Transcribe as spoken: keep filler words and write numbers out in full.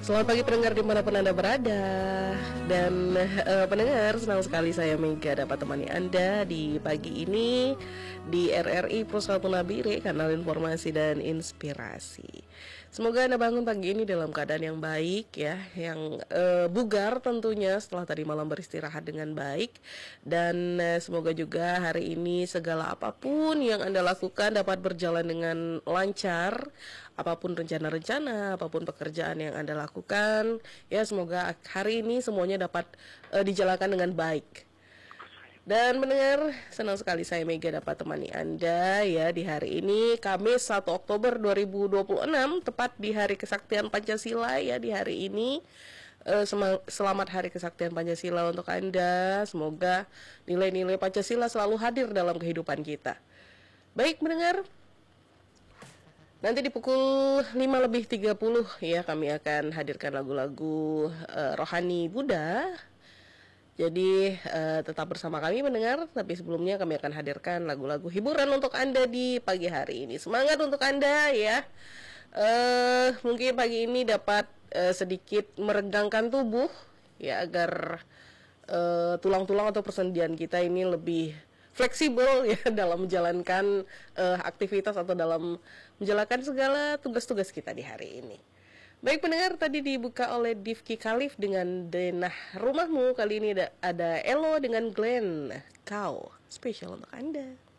Selamat pagi pendengar dimanapun Anda berada. Dan uh, pendengar, senang sekali saya Mega dapat temani Anda di pagi ini di R R I Pusat Nabire, kanal informasi dan inspirasi. Semoga Anda bangun pagi ini dalam keadaan yang baik ya, yang uh, bugar tentunya setelah tadi malam beristirahat dengan baik. Dan uh, semoga juga hari ini segala apapun yang Anda lakukan dapat berjalan dengan lancar. Apapun rencana-rencana, apapun pekerjaan yang Anda lakukan, ya semoga hari ini semuanya dapat uh, dijalankan dengan baik. Dan mendengar, senang sekali saya Mega dapat temani Anda ya di hari ini, Kamis satu Oktober dua ribu dua puluh enam, tepat di Hari Kesaktian Pancasila ya di hari ini. Uh, selamat Hari Kesaktian Pancasila untuk Anda. Semoga nilai-nilai Pancasila selalu hadir dalam kehidupan kita. Baik mendengar, nanti di pukul lima lebih tiga puluh ya kami akan hadirkan lagu-lagu uh, rohani Buddha. Jadi uh, tetap bersama kami mendengar. Tapi sebelumnya kami akan hadirkan lagu-lagu hiburan untuk Anda di pagi hari ini. Semangat untuk Anda ya. uh, Mungkin pagi ini dapat uh, sedikit meregangkan tubuh ya, agar uh, tulang-tulang atau persendian kita ini lebih fleksibel ya dalam menjalankan uh, aktivitas atau dalam menjalankan segala tugas-tugas kita di hari ini. Baik pendengar, tadi dibuka oleh Difki Khalif dengan Denah Rumahmu. Kali ini ada, ada Elo dengan Glenn Kau, spesial untuk Anda.